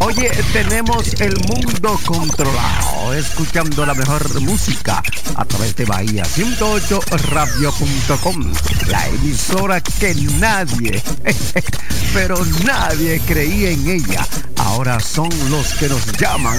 Oye, tenemos el mundo controlado, escuchando la mejor música a través de Bahía 108 Radio.com, la emisora que nadie, pero nadie creía en ella. Ahora son los que nos llaman